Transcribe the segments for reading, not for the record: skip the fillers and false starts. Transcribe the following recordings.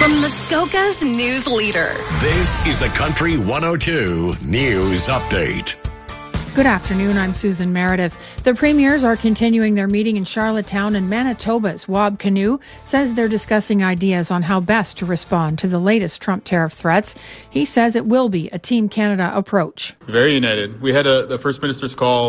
From Muskoka's news leader. This is a Country 102 News Update. Good afternoon, I'm Susan Meredith. The premiers are continuing their meeting in Charlottetown, and Manitoba's Wab Kinew says they're discussing ideas on how best to respond to the latest Trump tariff threats. He says it will be a Team Canada approach. Very united. We had the First Minister's call,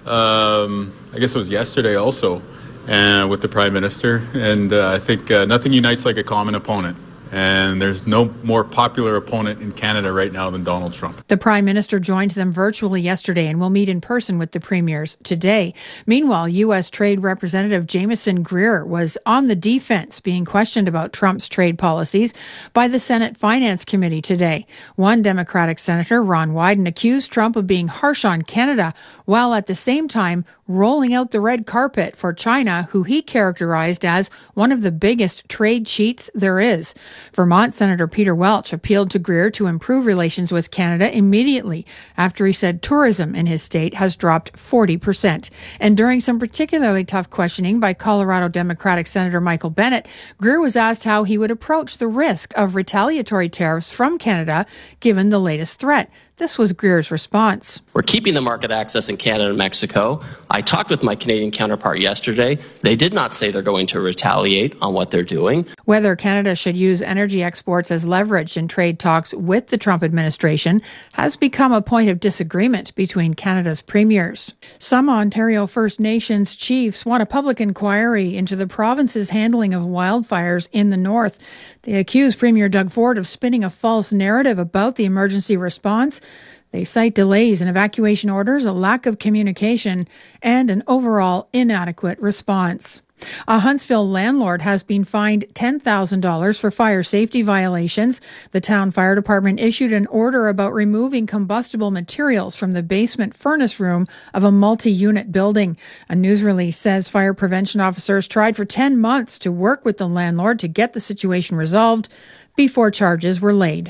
I guess it was yesterday also, with the Prime Minister, and I think nothing unites like a common opponent. And there's no more popular opponent in Canada right now than Donald Trump. The Prime Minister joined them virtually yesterday and will meet in person with the premiers today. Meanwhile, U.S. Trade Representative Jameson Greer was on the defense, being questioned about Trump's trade policies by the Senate Finance Committee today. One Democratic Senator, Ron Wyden, accused Trump of being harsh on Canada, while at the same time rolling out the red carpet for China, who he characterized as one of the biggest trade cheats there is. Vermont Senator Peter Welch appealed to Greer to improve relations with Canada immediately after he said tourism in his state has dropped 40%. And during some particularly tough questioning by Colorado Democratic Senator Michael Bennet, Greer was asked how he would approach the risk of retaliatory tariffs from Canada given the latest threat. This was Greer's response. We're keeping the market access in Canada and Mexico. I talked with my Canadian counterpart yesterday. They did not say they're going to retaliate on what they're doing. Whether Canada should use energy exports as leverage in trade talks with the Trump administration has become a point of disagreement between Canada's premiers. Some Ontario First Nations chiefs want a public inquiry into the province's handling of wildfires in the north. They accuse Premier Doug Ford of spinning a false narrative about the emergency response. They cite delays in evacuation orders, a lack of communication, and an overall inadequate response. A Huntsville landlord has been fined $10,000 for fire safety violations. The town fire department issued an order about removing combustible materials from the basement furnace room of a multi-unit building. A news release says fire prevention officers tried for 10 months to work with the landlord to get the situation resolved before charges were laid.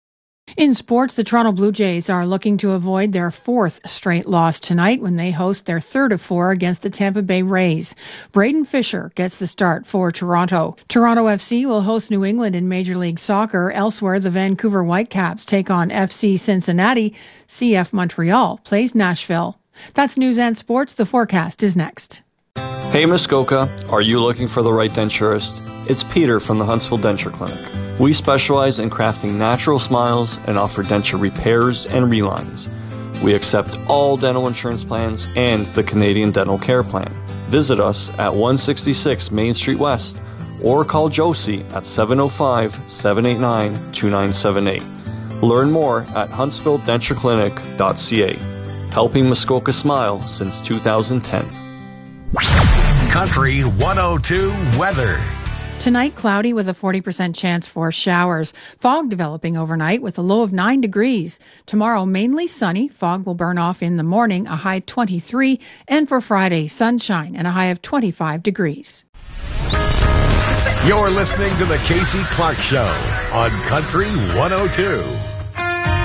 In sports, the Toronto Blue Jays are looking to avoid their fourth straight loss tonight when they host their third of four against the Tampa Bay Rays. Braden Fisher gets the start for Toronto. Toronto FC will host New England in Major League Soccer. Elsewhere, the Vancouver Whitecaps take on FC Cincinnati. CF Montreal plays Nashville. That's news and sports. The forecast is next. Hey Muskoka, are you looking for the right denturist? It's Peter from the Huntsville Denture Clinic. We specialize in crafting natural smiles and offer denture repairs and relines. We accept all dental insurance plans and the Canadian Dental Care Plan. Visit us at 166 Main Street West or call Josie at 705-789-2978. Learn more at huntsvilledentureclinic.ca. Helping Muskoka smile since 2010. Country 102 weather. Tonight, cloudy with a 40% chance for showers. Fog developing overnight with a low of 9 degrees. Tomorrow, mainly sunny. Fog will burn off in the morning, a high 23. And for Friday, sunshine and a high of 25 degrees. You're listening to the Casey Clark Show on Country 102.